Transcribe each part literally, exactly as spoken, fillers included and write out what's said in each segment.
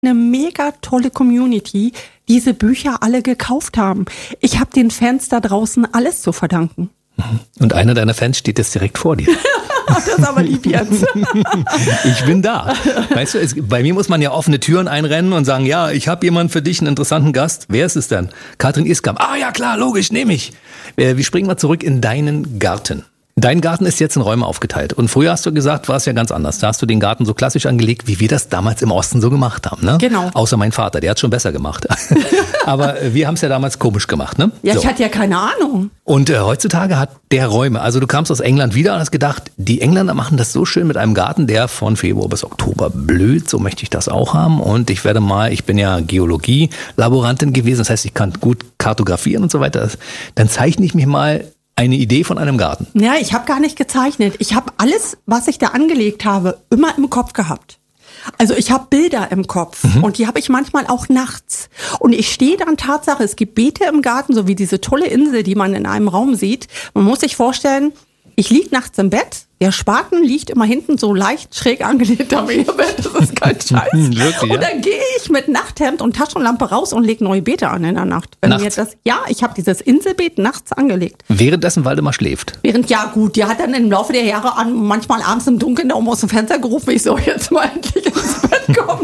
eine mega tolle Community, diese Bücher alle gekauft haben. Ich habe den Fans da draußen alles zu verdanken. Und einer deiner Fans steht jetzt direkt vor dir. Das ist aber lieb jetzt. Ich bin da. Weißt du, es, bei mir muss man ja offene Türen einrennen und sagen, ja, ich habe jemanden für dich, einen interessanten Gast. Wer ist es denn? Katrin Iskamp. Ah ja, klar, logisch, nehme ich. Wir springen mal zurück in deinen Garten. Dein Garten ist jetzt in Räume aufgeteilt. Und früher hast du gesagt, war es ja ganz anders. Da hast du den Garten so klassisch angelegt, wie wir das damals im Osten so gemacht haben. Ne? Genau. Außer mein Vater, der hat schon besser gemacht. Aber wir haben es ja damals komisch gemacht. Ne? Ja, so. Ich hatte ja keine Ahnung. Und äh, heutzutage hat der Räume. Also du kamst aus England wieder und hast gedacht, die Engländer machen das so schön mit einem Garten, der von Februar bis Oktober blüht. So möchte ich das auch haben. Und ich werde mal, ich bin ja Geologie-Laborantin gewesen. Das heißt, ich kann gut kartografieren und so weiter. Dann zeichne ich mich mal eine Idee von einem Garten. Ja, ich habe gar nicht gezeichnet. Ich habe alles, was ich da angelegt habe, immer im Kopf gehabt. Also ich habe Bilder im Kopf mhm. und die habe ich manchmal auch nachts. Und ich stehe dann Tatsache, es gibt Beete im Garten, so wie diese tolle Insel, die man in einem Raum sieht. Man muss sich vorstellen, ich liege nachts im Bett, der Spaten liegt immer hinten so leicht schräg angelegt am Ehebett, das ist kein Scheiß. Wirklich, und dann gehe ich mit Nachthemd und Taschenlampe raus und lege neue Beete an in der Nacht. Wenn nachts? Mir das, ja, ich habe dieses Inselbeet nachts angelegt. Währenddessen Waldemar schläft? Während, ja gut, die hat dann im Laufe der Jahre an, manchmal abends im Dunkeln oben aus dem Fenster gerufen, ich soll jetzt mal endlich ins Bett kommen.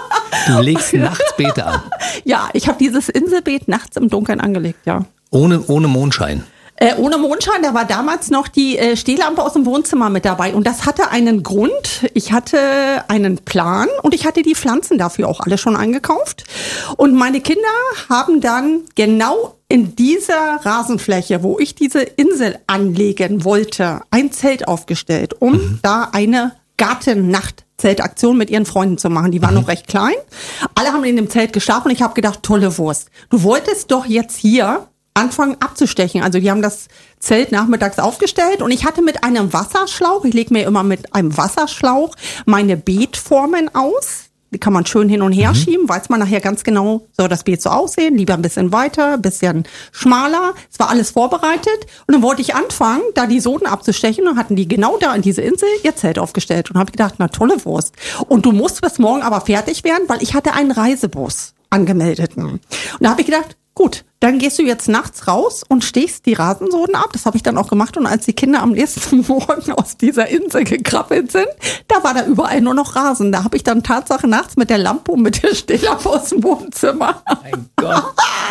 Du legst nachts Beete an? Ja, ich habe dieses Inselbeet nachts im Dunkeln angelegt, ja. Ohne, ohne Mondschein? Äh, ohne Mondschein, da war damals noch die äh, Stehlampe aus dem Wohnzimmer mit dabei. Und das hatte einen Grund. Ich hatte einen Plan und ich hatte die Pflanzen dafür auch alle schon eingekauft. Und meine Kinder haben dann genau in dieser Rasenfläche, wo ich diese Insel anlegen wollte, ein Zelt aufgestellt, um mhm. da eine Gartennacht-Zeltaktion mit ihren Freunden zu machen. Die waren mhm. noch recht klein. Alle haben in dem Zelt geschlafen und ich habe gedacht, tolle Wurst. Du wolltest doch jetzt hier anfangen abzustechen. Also die haben das Zelt nachmittags aufgestellt und ich hatte mit einem Wasserschlauch, ich lege mir immer mit einem Wasserschlauch meine Beetformen aus. Die kann man schön hin und her mhm. schieben, weiß man nachher ganz genau, soll das Beet so aussehen, lieber ein bisschen weiter, ein bisschen schmaler. Es war alles vorbereitet und dann wollte ich anfangen, da die Soden abzustechen und hatten die genau da in diese Insel ihr Zelt aufgestellt und habe gedacht, na tolle Wurst. Und du musst bis morgen aber fertig werden, weil ich hatte einen Reisebus angemeldet. Und da habe ich gedacht, gut, dann gehst du jetzt nachts raus und stehst die Rasensoden ab. Das habe ich dann auch gemacht. Und als die Kinder am nächsten Morgen aus dieser Insel gekrabbelt sind, da war da überall nur noch Rasen. Da habe ich dann Tatsache nachts mit der Lampe und mit der Stehlampe aus dem Wohnzimmer. Mein Gott.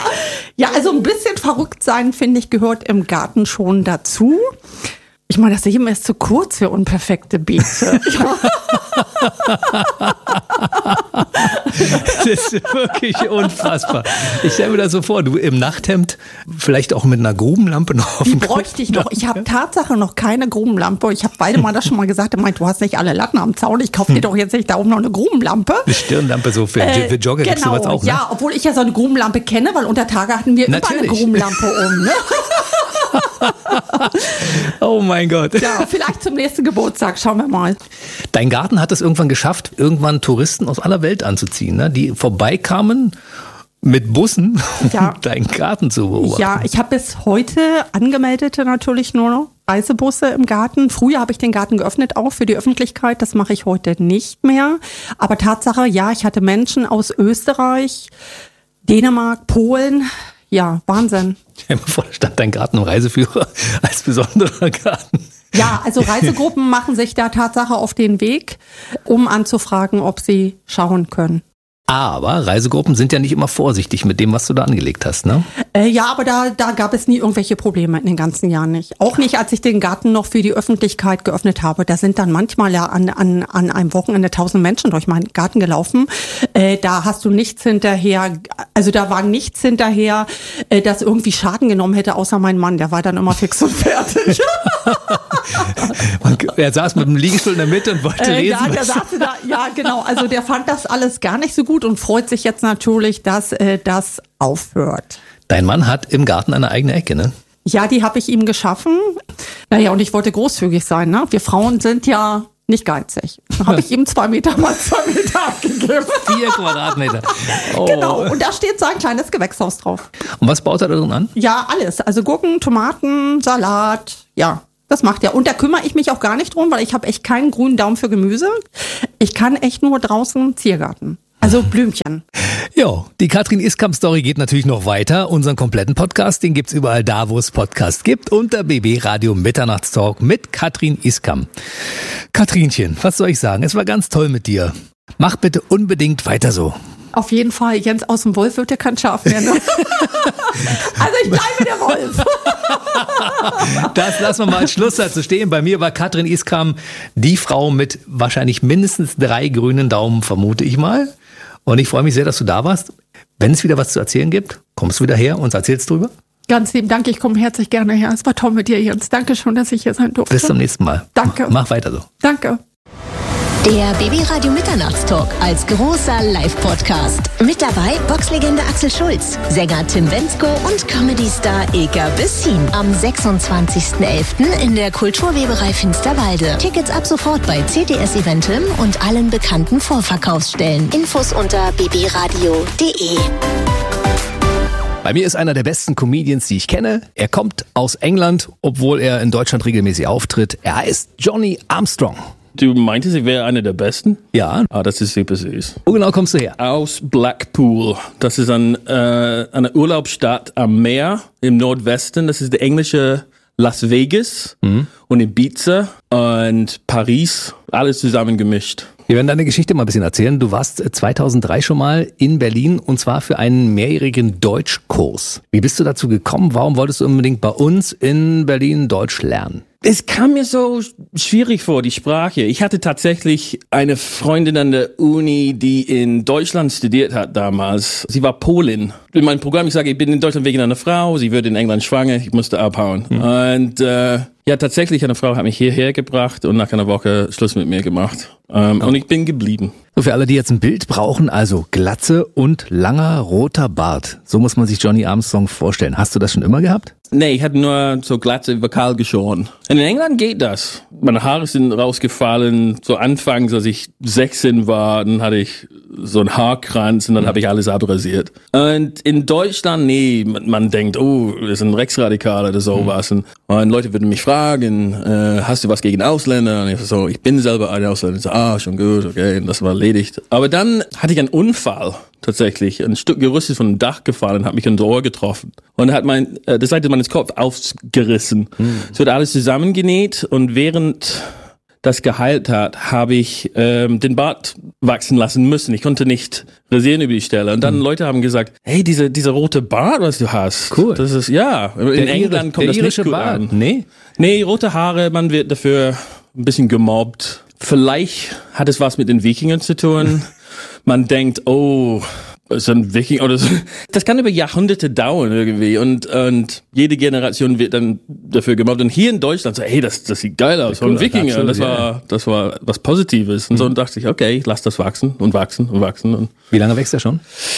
Ja, also ein bisschen verrückt sein, finde ich, gehört im Garten schon dazu. Ich meine, das Leben ist zu kurz für unperfekte Beete. Das ist wirklich unfassbar. Ich stelle mir das so vor, du im Nachthemd, vielleicht auch mit einer Grubenlampe noch auf Die dem Kopf. bräuchte ich noch. Ich habe Tatsache noch keine Grubenlampe. Ich habe beide mal das schon mal gesagt. Er meint, du hast nicht alle Latten am Zaun. Ich kaufe dir doch jetzt nicht da oben noch eine Grubenlampe. Eine Stirnlampe so für, äh, für Jogger genau, gibt's sowas auch, ne? Ja, obwohl ich ja so eine Grubenlampe kenne, weil unter Tage hatten wir Natürlich. immer eine Grubenlampe um. Ne? Oh mein Gott. Ja, vielleicht zum nächsten Geburtstag. Schauen wir mal. Dein Garten hat es irgendwann geschafft, irgendwann Touristen aus aller Welt anzuziehen, ne? Die vorbeikamen mit Bussen, ja. um deinen Garten zu beobachten. Ja, ich habe bis heute Angemeldete natürlich nur noch Reisebusse im Garten. Früher habe ich den Garten geöffnet, auch für die Öffentlichkeit. Das mache ich heute nicht mehr. Aber Tatsache, ja, ich hatte Menschen aus Österreich, Dänemark, Polen. Ja, Wahnsinn. Stell dir mal vor, da stand dein Garten im Reiseführer als besonderer Garten. Ja, also Reisegruppen machen sich da Tatsache auf den Weg, um anzufragen, ob sie schauen können. Aber Reisegruppen sind ja nicht immer vorsichtig mit dem, was du da angelegt hast, ne? Äh, ja, aber da, da gab es nie irgendwelche Probleme in den ganzen Jahren nicht. Auch nicht, als ich den Garten noch für die Öffentlichkeit geöffnet habe. Da sind dann manchmal ja an, an, an einem Wochenende tausend Menschen durch meinen Garten gelaufen. Äh, da hast du nichts hinterher, also da war nichts hinterher, äh, das irgendwie Schaden genommen hätte, außer mein Mann. Der war dann immer fix und fertig. Er saß mit dem Liegestuhl in der Mitte und wollte äh, lesen. Ja, der saß da, ja, genau. Also der fand das alles gar nicht so gut und freut sich jetzt natürlich, dass äh, das aufhört. Dein Mann hat im Garten eine eigene Ecke, ne? Ja, die habe ich ihm geschaffen. Naja, und ich wollte großzügig sein, ne? Wir Frauen sind ja nicht geizig. Da habe ich ihm zwei Meter mal zwei Meter abgegeben. Vier Quadratmeter. Oh. Genau, und da steht so ein kleines Gewächshaus drauf. Und was baut er da drin an? Ja, alles. Also Gurken, Tomaten, Salat, ja. Das macht er. Und da kümmere ich mich auch gar nicht drum, weil ich habe echt keinen grünen Daumen für Gemüse. Ich kann echt nur draußen Ziergarten. Also Blümchen. Jo, die Katrin Iskamp-Story geht natürlich noch weiter. Unseren kompletten Podcast, den gibt's überall da, wo es Podcasts gibt, unter B B Radio Mitternachtstalk mit Katrin Iskamp. Katrinchen, was soll ich sagen? Es war ganz toll mit dir. Mach bitte unbedingt weiter so. Auf jeden Fall, Jens aus dem Wolf wird ja kein Schaf mehr. Ne? Also ich bleibe der Wolf. Das lassen wir mal als Schlusssatz so stehen. Bei mir war Katrin Iskamp die Frau mit wahrscheinlich mindestens drei grünen Daumen, vermute ich mal. Und ich freue mich sehr, dass du da warst. Wenn es wieder was zu erzählen gibt, kommst du wieder her und erzählst drüber. Ganz lieben Dank, ich komme herzlich gerne her. Es war toll mit dir, Jens. Danke schon, dass ich hier sein durfte. Bis zum nächsten Mal. Danke. Mach weiter so. Danke. Der B B Radio Mitternachtstalk als großer Live-Podcast. Mit dabei Boxlegende Axel Schulz, Sänger Tim Bendzko und Comedy-Star Ilka Bessin. Am sechsundzwanzigsten elften in der Kulturweberei Finsterwalde. Tickets ab sofort bei C T S Eventim und allen bekannten Vorverkaufsstellen. Infos unter b b radio punkt d e. Bei mir ist einer der besten Comedians, die ich kenne. Er kommt aus England, obwohl er in Deutschland regelmäßig auftritt. Er heißt Johnny Armstrong. Du meintest, ich wäre einer der Besten? Ja. Ah, das ist super süß. Wo genau kommst du her? Aus Blackpool. Das ist ein, äh, eine Urlaubsstadt am Meer im Nordwesten. Das ist der englische Las Vegas mhm. und Ibiza und Paris. Alles zusammen gemischt. Wir werden deine Geschichte mal ein bisschen erzählen. Du warst zweitausenddrei schon mal in Berlin und zwar für einen mehrjährigen Deutschkurs. Wie bist du dazu gekommen? Warum wolltest du unbedingt bei uns in Berlin Deutsch lernen? Es kam mir so schwierig vor, die Sprache. Ich hatte tatsächlich eine Freundin an der Uni, die in Deutschland studiert hat damals. Sie war Polin. In meinem Programm, ich sage, ich bin in Deutschland wegen einer Frau. Sie wird in England schwanger. Ich musste abhauen. Mhm. Und äh, ja, tatsächlich, eine Frau hat mich hierher gebracht und nach einer Woche Schluss mit mir gemacht. Ähm, oh. Und ich bin geblieben. So, für alle, die jetzt ein Bild brauchen, also Glatze und langer roter Bart. So muss man sich Johnny Armstrong vorstellen. Hast du das schon immer gehabt? Nee, ich hatte nur so Glatze vokal geschoren. In England geht das. Meine Haare sind rausgefallen. So anfangs, als ich sechzehn war, dann hatte ich so einen Haarkranz und dann mhm. habe ich alles abrasiert. Und in Deutschland, nee, man, man denkt, oh, das ist ein Rechtsradikal oder sowas. Mhm. Und, und Leute würden mich fragen, äh, hast du was gegen Ausländer? Und ich so, ich bin selber ein Ausländer. Ich so, ah, schon gut, okay, und das war erledigt. Aber dann hatte ich einen Unfall. Tatsächlich. Ein Stück Gerüst ist von dem Dach gefallen und hat mich ins Ohr getroffen. Und hat mein, äh, die Seite meines Kopf aufgerissen. Mhm. Es wird alles zusammengenäht und während das geheilt hat, habe ich ähm, den Bart wachsen lassen müssen. Ich konnte nicht rasieren über die Stelle. Und dann mhm. Leute haben gesagt, hey, diese, dieser rote Bart, was du hast. Cool. Das ist, ja, in der England kommt das nicht gut Bart. An. Nee? Nee, rote Haare, man wird dafür ein bisschen gemobbt. Vielleicht hat es was mit den Wikingern zu tun. Man denkt, oh, ist ein Wikinger oder so. Das kann über Jahrhunderte dauern irgendwie und und jede Generation wird dann dafür gemobbt. Und hier in Deutschland so, hey, das das sieht geil aus, so ein Wikinger. Das war das war was Positives. Und so und dachte ich, okay, lass das wachsen und wachsen und wachsen. Und wie lange wächst er schon?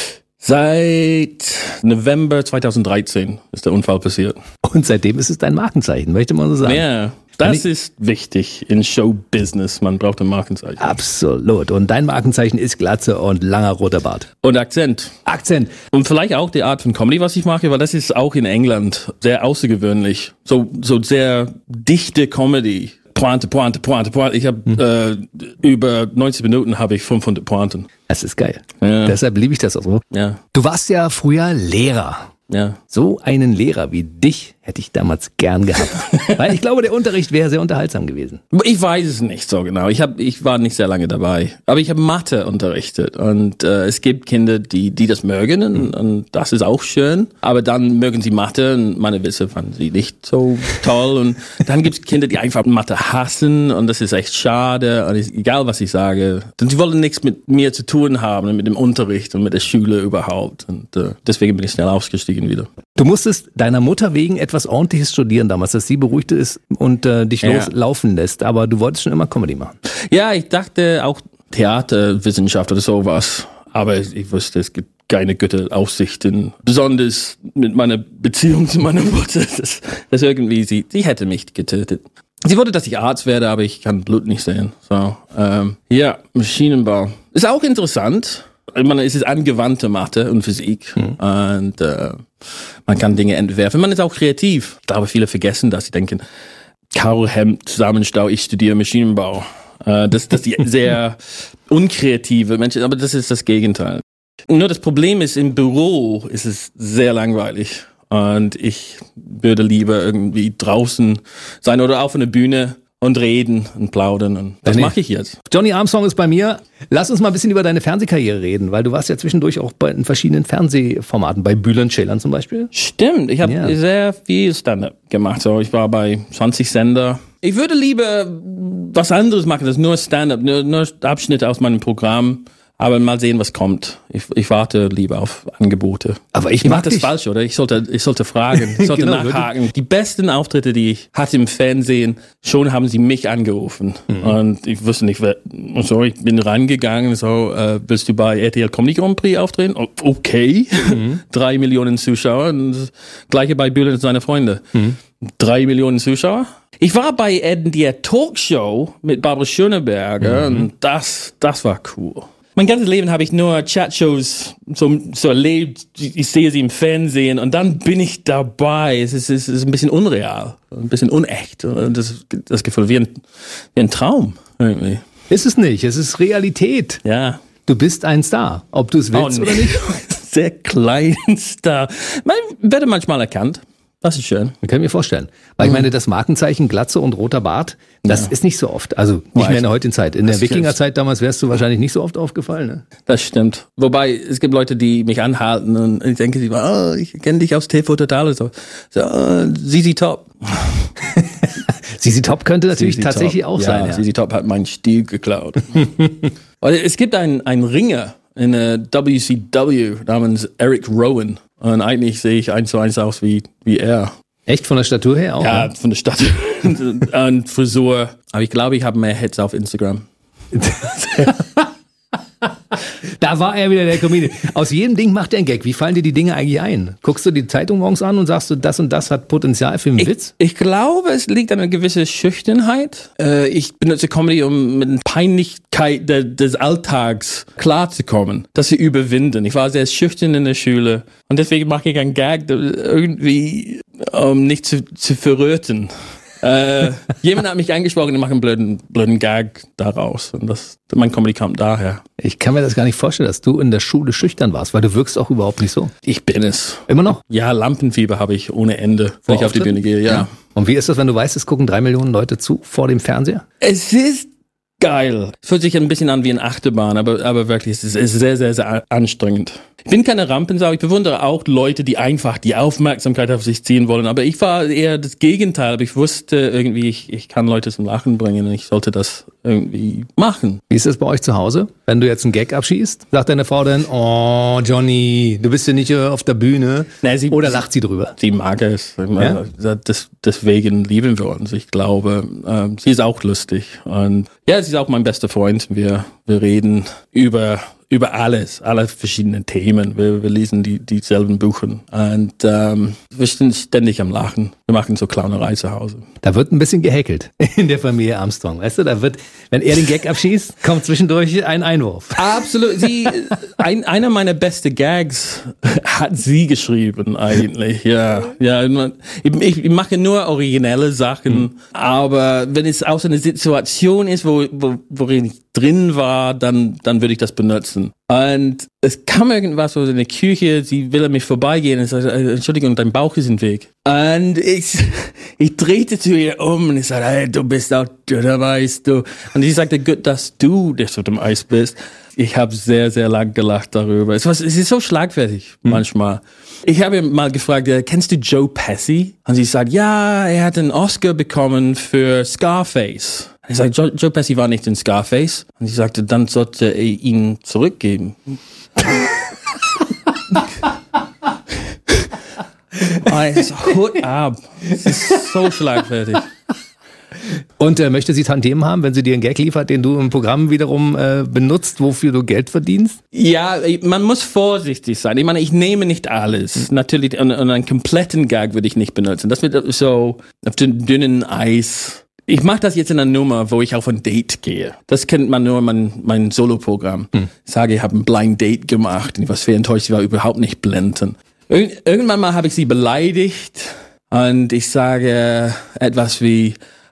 Seit November zweitausenddreizehn ist der Unfall passiert. Und seitdem ist es dein Markenzeichen, möchte man so sagen. Ja. Das ist wichtig in Showbusiness. Man braucht ein Markenzeichen. Absolut. Und dein Markenzeichen ist Glatze und langer roter Bart. Und Akzent. Akzent. Und vielleicht auch die Art von Comedy, was ich mache, weil das ist auch in England sehr außergewöhnlich. So, so sehr dichte Comedy. Pointe, Pointe, Pointe, Pointe. Ich habe hm. äh, über neunzig Minuten habe ich fünfhundert Pointen. Das ist geil. Ja. Deshalb liebe ich das auch so. Ja. Du warst ja früher Lehrer. Ja. So einen Lehrer wie dich hätte ich damals gern gehabt. Weil ich glaube, der Unterricht wäre sehr unterhaltsam gewesen. Ich weiß es nicht so genau. Ich hab, ich war nicht sehr lange dabei. Aber ich habe Mathe unterrichtet. Und äh, es gibt Kinder, die die das mögen. Und, mhm. und das ist auch schön. Aber dann mögen sie Mathe. Und meine Witze fanden sie nicht so toll. Und dann gibt es Kinder, die einfach Mathe hassen. Und das ist echt schade. Und ich, egal, was ich sage. Denn sie wollen nichts mit mir zu tun haben. Und mit dem Unterricht und mit der Schule überhaupt. Und äh, deswegen bin ich schnell ausgestiegen wieder. Du musstest deiner Mutter wegen etwas Ordentliches studieren damals, dass sie beruhigt ist und äh, dich ja. loslaufen lässt. Aber du wolltest schon immer Comedy machen. Ja, ich dachte auch Theaterwissenschaft oder sowas. Aber ich wusste, es gibt keine gute Aussichten. Besonders mit meiner Beziehung zu meiner Mutter. Das, das irgendwie, sie, sie hätte mich getötet. Sie wollte, dass ich Arzt werde, aber ich kann Blut nicht sehen. So, ähm, ja, Maschinenbau. Ist auch interessant. Ich meine, es ist angewandte Mathe und Physik mhm. und äh, man kann Dinge entwerfen. Man ist auch kreativ. Ich glaube, viele vergessen das. Sie denken, Karohemd, Zusammenstau, ich studiere Maschinenbau. Äh, das, das die sehr unkreative Menschen, aber das ist das Gegenteil. Nur das Problem ist, im Büro ist es sehr langweilig. Und ich würde lieber irgendwie draußen sein oder auf einer Bühne und reden und plaudern. Und das mache ich jetzt. Johnny Armstrong ist bei mir. Lass uns mal ein bisschen über deine Fernsehkarriere reden, weil du warst ja zwischendurch auch bei in verschiedenen Fernsehformaten, bei Bülent Ceylan zum Beispiel. Stimmt, ich habe ja. sehr viel Stand-up gemacht. So, ich war bei zwanzig Sender. Ich würde lieber was anderes machen als nur Stand-up, nur, nur Abschnitte aus meinem Programm. Aber mal sehen, was kommt. Ich, ich warte lieber auf Angebote. Aber ich, ich mag mache das dich. falsch, oder? Ich sollte, ich sollte fragen, ich sollte Genau, nachhaken. Wirklich? Die besten Auftritte, die ich hatte im Fernsehen, schon haben sie mich angerufen. Mhm. Und ich wusste nicht, wer, und so, ich bin reingegangen, so, äh, willst du bei R T L Comedy Grand Prix auftreten? O- okay. Mhm. Drei Millionen Zuschauer. Und das Gleiche bei Bülent und seine Freunde. Mhm. Drei Millionen Zuschauer. Ich war bei Ed der Talkshow mit Barbara Schöneberger mhm. und das, das war cool. Mein ganzes Leben habe ich nur Chatshows so, so erlebt. Ich sehe sie im Fernsehen und dann bin ich dabei. Es ist, es ist ein bisschen unreal, ein bisschen unecht. Das, das Gefühl wie ein, wie ein Traum irgendwie. Ist es nicht, es ist Realität. Ja. Du bist ein Star, ob du es willst oh, oder nicht. Sehr kleinen Star. Man werde manchmal erkannt. Das ist schön. Das kann ich mir vorstellen. Weil ich meine, das Markenzeichen Glatze und roter Bart, das ja. ist nicht so oft. Also nicht Weiß. mehr in der heutigen Zeit. In das der Wikingerzeit damals wärst du wahrscheinlich nicht so oft aufgefallen. Ne? Das stimmt. Wobei, es gibt Leute, die mich anhalten und ich denke, sie oh, ich kenne dich aus T V Total oder so. so uh, Z Z Top. Z Z Top könnte natürlich Z Z tatsächlich Top. auch ja, sein. Ja. Z Z Top hat meinen Stil geklaut. Es gibt einen, einen Ringer in der W C W namens Eric Rowan. Und eigentlich sehe ich eins zu eins aus wie, wie er. Echt? Von der Statur her auch? Ja, ne? von der Statur und Frisur. Aber ich glaube, ich habe mehr Hits auf Instagram. Da war er wieder der Comedian. Aus jedem Ding macht er einen Gag. Wie fallen dir die Dinge eigentlich ein? Guckst du die Zeitung morgens an und sagst du, das und das hat Potenzial für einen ich, Witz? Ich glaube, es liegt an einer gewissen Schüchternheit. Äh, ich benutze Comedy, um mit der Peinlichkeit de, des Alltags klarzukommen, das zu überwinden. Ich war sehr schüchtern in der Schule und deswegen mache ich einen Gag, irgendwie, um nicht zu, zu verröten. äh, jemand hat mich angesprochen und macht einen blöden, blöden Gag daraus. Und das, mein Comedy kam daher. Ich kann mir das gar nicht vorstellen, dass du in der Schule schüchtern warst, weil du wirkst auch überhaupt nicht so. Ich bin es. Immer noch? Ja, Lampenfieber habe ich ohne Ende, Vor wenn ich auf die Bühne gehe. Ja. ja. Und wie ist das, wenn du weißt, es gucken drei Millionen Leute zu vor dem Fernseher? Es ist geil. Es fühlt sich ein bisschen an wie eine Achterbahn, aber, aber wirklich, es ist, es ist sehr, sehr, sehr anstrengend. Ich bin keine Rampensau, ich bewundere auch Leute, die einfach die Aufmerksamkeit auf sich ziehen wollen, aber ich war eher das Gegenteil, aber ich wusste irgendwie, ich, ich kann Leute zum Lachen bringen und ich sollte das irgendwie machen. Wie ist das bei euch zu Hause? Wenn du jetzt einen Gag abschießt, sagt deine Frau dann, oh Johnny, du bist ja nicht auf der Bühne, nee, sie, oder lacht sie drüber? Sie mag es, Ja? das, deswegen lieben wir uns, ich glaube, ähm, sie ist auch lustig und ja, sie ist auch mein bester Freund, wir, wir reden über über alles, alle verschiedenen Themen. Wir, wir lesen die dieselben Bücher und ähm, wir sind ständig am Lachen. Wir machen so Clownerei zu Hause. Da wird ein bisschen gehäkelt in der Familie Armstrong, weißt du? Da wird, wenn er den Gag abschießt, kommt zwischendurch ein Einwurf. Absolut. Sie, ein, einer meiner besten Gags hat sie geschrieben eigentlich. Ja, ja. Ich, ich mache nur originelle Sachen, hm. aber wenn es aus einer Situation ist, wo, wo worin ich drin war, dann dann würde ich das benutzen. Und es kam irgendwas so in der Küche, sie will an mich vorbeigehen und sagte, Entschuldigung, dein Bauch ist im Weg. Und ich, ich drehte zu ihr um und ich sagte, hey, du bist auch dünner, weißt du. Und sie sagte, gut, dass du der auf dem Eis bist. Ich habe sehr, sehr lang gelacht darüber. Es, war, es ist so schlagfertig hm. manchmal. Ich habe mal gefragt, kennst du Joe Pesci? Und sie sagt, ja, er hat einen Oscar bekommen für Scarface. Ich sagte, Joe, Joe Pesci war nicht in Scarface. Und sie sagte, dann sollte er ihn zurückgeben. Also, Hut ab. Es ist so schlagfertig. Und äh, möchte sie Tantiemen haben, wenn sie dir einen Gag liefert, den du im Programm wiederum äh, benutzt, wofür du Geld verdienst? Ja, man muss vorsichtig sein. Ich meine, ich nehme nicht alles. Natürlich, und, und einen kompletten Gag würde ich nicht benutzen. Das wird so auf dem dünnen Eis. Ich mache das jetzt in einer Nummer, wo ich auf ein Date gehe. Das kennt man nur mein, mein Solo-Programm. Hm. Ich sage, ich habe ein Blind Date gemacht und ich war schwer enttäuscht, ich war überhaupt nicht blenden. Ir- irgendwann mal habe ich sie beleidigt und ich sage etwas wie,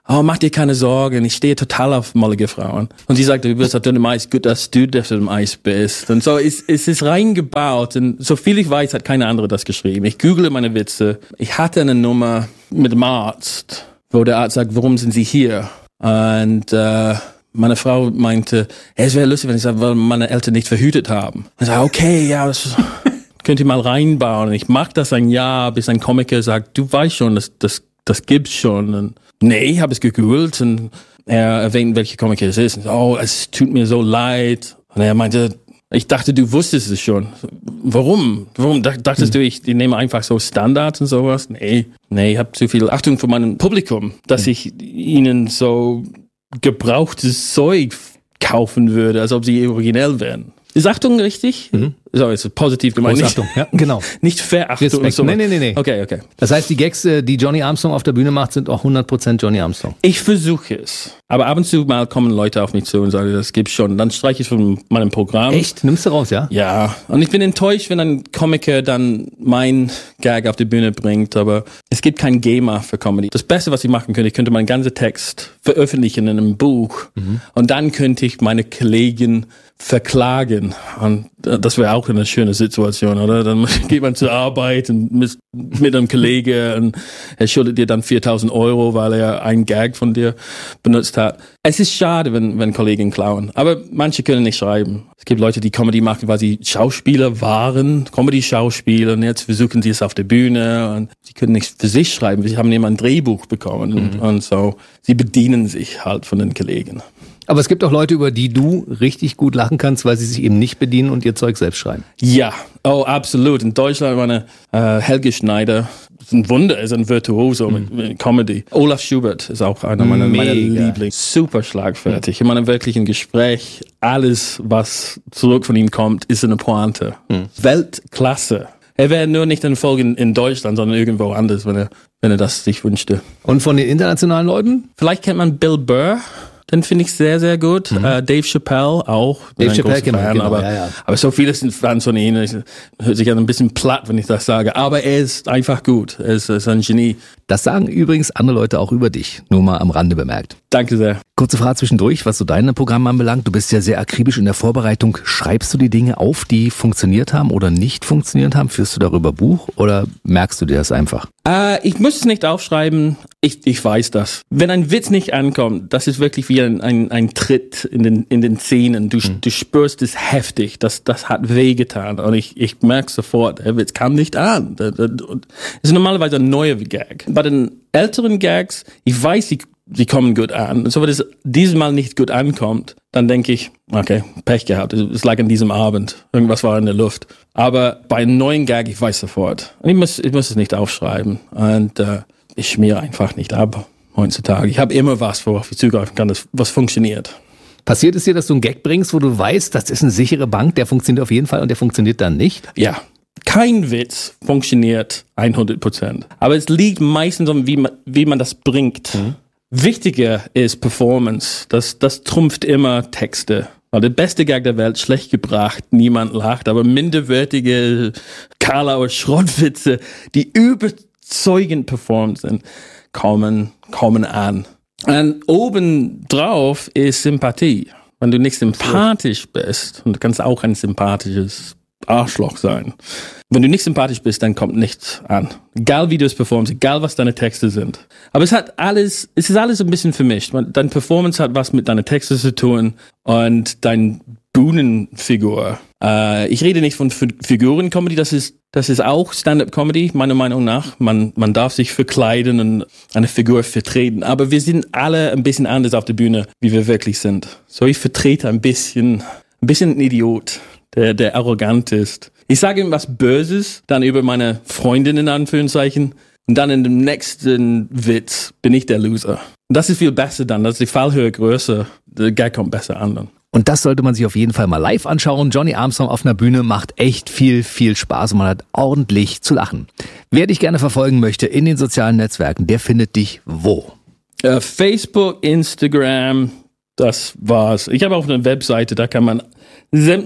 oh, mach dir keine Sorgen, ich stehe total auf mollige Frauen. Und sie sagte, du bist auf dem Eis, gut, dass du auf dem Eis bist. Und so ist es ist reingebaut. Und so viel ich weiß, hat keine andere das geschrieben. Ich google meine Witze. Ich hatte eine Nummer mit dem Arzt, wo der Arzt sagt, warum sind Sie hier? Und äh, meine Frau meinte, hey, es wäre lustig, wenn ich sage, weil meine Eltern nicht verhütet haben. Ich sage, okay, ja, das könnt ihr mal reinbauen. Und ich mache das ein Jahr, bis ein Komiker sagt, du weißt schon, das, das, das gibt's schon. Und nee, ich habe es gegoogelt und er erwähnt, welche Komiker es ist. Und, oh, es tut mir so leid. Und er meinte, ich dachte, du wusstest es schon. Warum? Warum dachtest hm. du, ich, ich nehme einfach so Standards und sowas? Nee, nee, ich habe zu viel Achtung vor meinem Publikum, dass hm. ich ihnen so gebrauchtes Zeug kaufen würde, als ob sie originell wären. Ist Achtung richtig? Mhm. So, ist positiv gemeint. Achtung, ja, genau. Nicht Verachtung. Respekt. So. Nee, nee, nee, nee. Okay, okay. Das heißt, die Gags, die Johnny Armstrong auf der Bühne macht, sind auch hundert Prozent Johnny Armstrong. Ich versuche es. Aber ab und zu mal kommen Leute auf mich zu und sagen, das gibt's schon. Dann streiche ich von meinem Programm. Echt? Nimmst du raus, ja? Ja. Und ich bin enttäuscht, wenn ein Komiker dann mein Gag auf die Bühne bringt. Aber es gibt kein GEMA für Comedy. Das Beste, was ich machen könnte, ich könnte meinen ganzen Text veröffentlichen in einem Buch. Mhm. Und dann könnte ich meine Kollegen verklagen. Und das wäre auch eine schöne Situation, oder? Dann geht man zur Arbeit und mit, mit einem Kollegen und er schuldet dir dann viertausend Euro, weil er einen Gag von dir benutzt hat. Es ist schade, wenn, wenn Kollegen klauen. Aber manche können nicht schreiben. Es gibt Leute, die Comedy machen, weil sie Schauspieler waren, Comedy-Schauspieler, und jetzt versuchen sie es auf der Bühne und sie können nicht für sich schreiben. Sie haben immer ein Drehbuch bekommen mhm. und, und so. Sie bedienen sich halt von den Kollegen. Aber es gibt auch Leute, über die du richtig gut lachen kannst, weil sie sich eben nicht bedienen und ihr Zeug selbst schreiben. Ja, oh, absolut. In Deutschland meine äh, Helge Schneider, ist ein Wunder, ist ein Virtuoso mhm. mit, mit Comedy. Olaf Schubert ist auch einer meiner, meiner Lieblings. Super schlagfertig. Mhm. Ich meine, wirklich ein Gespräch, alles, was zurück von ihm kommt, ist eine Pointe. Mhm. Weltklasse. Er wäre nur nicht in Folge in Deutschland, sondern irgendwo anders, wenn er, wenn er das sich wünschte. Und von den internationalen Leuten? Vielleicht kennt man Bill Burr. Den finde ich sehr, sehr gut. Mhm. Uh, Dave Chappelle auch. Dave Chappelle kennt man, genau, aber, ja, ja. aber so viele sind Fans von ihm. Hört sich an ein bisschen platt, wenn ich das sage. Aber er ist einfach gut. Er ist, er ist ein Genie. Das sagen übrigens andere Leute auch über dich. Nur mal am Rande bemerkt. Danke sehr. Kurze Frage zwischendurch, was so deine Programme anbelangt. Du bist ja sehr akribisch in der Vorbereitung. Schreibst du die Dinge auf, die funktioniert haben oder nicht funktioniert haben? Führst du darüber Buch oder merkst du dir das einfach? Äh, ich muss es nicht aufschreiben. Ich, ich weiß das. Wenn ein Witz nicht ankommt, das ist wirklich wie ein, ein, ein Tritt in den, in den Zähnen. Du, hm. du spürst es heftig. Das, das hat wehgetan. Und ich, ich merke sofort, der Witz kam nicht an. Das ist normalerweise ein neuer Gag. Bei den älteren Gags, ich weiß, sie, sie kommen gut an. Und so, wenn es dieses Mal nicht gut ankommt, dann denke ich, okay, Pech gehabt. Es lag an diesem Abend. Irgendwas war in der Luft. Aber bei einem neuen Gag, ich weiß sofort. Und ich muss, ich muss es nicht aufschreiben. Und äh, ich schmiere einfach nicht ab heutzutage. Ich habe immer was, worauf ich zugreifen kann, das, was funktioniert. Passiert es dir, dass du einen Gag bringst, wo du weißt, das ist eine sichere Bank, der funktioniert auf jeden Fall und der funktioniert dann nicht? Ja. Kein Witz funktioniert hundert Prozent. Aber es liegt meistens um, wie man, wie man das bringt. Mhm. Wichtiger ist Performance. Das, das trumpft immer Texte. Weil der beste Gag der Welt, schlecht gebracht, niemand lacht. Aber minderwertige Karlauer Schrottwitze, die überzeugend performt sind, kommen, kommen an. Und obendrauf ist Sympathie. Wenn du nicht sympathisch bist, und du kannst auch ein sympathisches Arschloch sein. Wenn du nicht sympathisch bist, dann kommt nichts an. Egal wie du es performst, egal was deine Texte sind. Aber es hat alles, es ist alles ein bisschen vermischt. Deine Performance hat was mit deinen Texten zu tun und dein Bühnenfigur. Äh, ich rede nicht von F- Figuren-Comedy, das ist, das ist auch Stand-up-Comedy, meiner Meinung nach. Man, man darf sich verkleiden und eine Figur vertreten. Aber wir sind alle ein bisschen anders auf der Bühne, wie wir wirklich sind. So, ich vertrete ein bisschen, ein bisschen ein Idiot. Der, der arrogant ist. Ich sage ihm was Böses, dann über meine Freundin in Anführungszeichen, und dann in dem nächsten Witz bin ich der Loser. Und das ist viel besser dann, das ist die Fallhöhe größer, der Gag kommt besser an dann. Und das sollte man sich auf jeden Fall mal live anschauen. Johnny Armstrong auf einer Bühne macht echt viel, viel Spaß und man hat ordentlich zu lachen. Wer dich gerne verfolgen möchte in den sozialen Netzwerken, der findet dich wo? Uh, Facebook, Instagram, das war's. Ich habe auch eine Webseite, da kann man sämtliche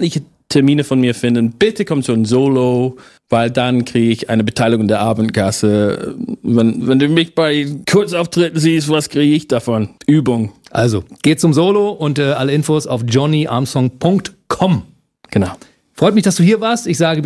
Termine von mir finden, bitte kommt zu ein Solo, weil dann kriege ich eine Beteiligung der Abendgasse. Wenn, wenn du mich bei Kurzauftritten siehst, was kriege ich davon? Übung. Also, geht zum Solo und äh, alle Infos auf johnny armstrong punkt com. Genau. Freut mich, dass du hier warst. Ich sage